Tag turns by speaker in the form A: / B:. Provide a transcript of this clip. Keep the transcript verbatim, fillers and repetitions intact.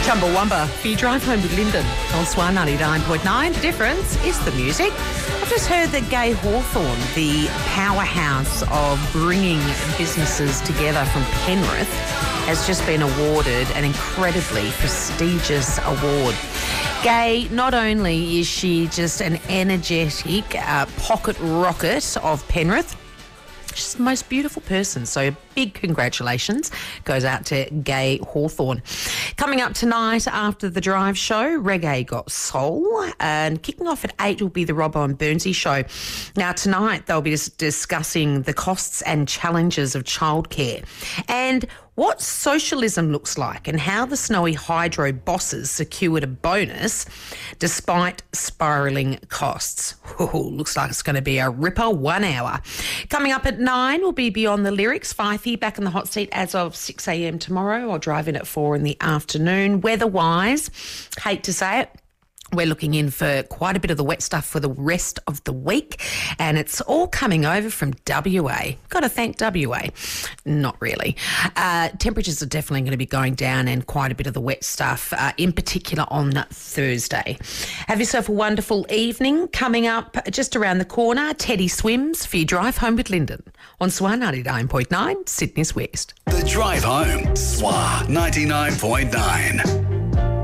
A: Chumbawamba for your drive home with Lyndon on Swan ninety-nine point nine. The difference is the music. I've just heard that Gay Hawthorn, the powerhouse of bringing businesses together from Penrith, has just been awarded an incredibly prestigious award. Gay, not only is she just an energetic uh, pocket rocket of Penrith, she's the most beautiful person. So big congratulations goes out to Gay Hawthorn. Coming up tonight after the Drive show, Reggae Got Soul. And kicking off at eight will be the Robbo and Burnsy show. Now tonight they'll be dis- discussing the costs and challenges of childcare and what socialism looks like and how the Snowy Hydro bosses secured a bonus despite spiralling costs. Ooh, looks like it's going to be a ripper one hour. Coming up at nine will be Beyond the Lyrics. Fifey back in the hot seat as of six a.m. tomorrow. I'll drive in at four in the afternoon. Weather-wise, hate to say it, we're looking in for quite a bit of the wet stuff for the rest of the week, and it's all coming over from W A. Got to thank W A. Not really. Uh, temperatures are definitely going to be going down and quite a bit of the wet stuff, uh, in particular on Thursday. Have yourself a wonderful evening. Coming up just around the corner, Teddy Swims for your drive home with Lyndon on Swan ninety-nine point nine, Sydney's West.
B: The Drive Home, Swan ninety-nine point nine.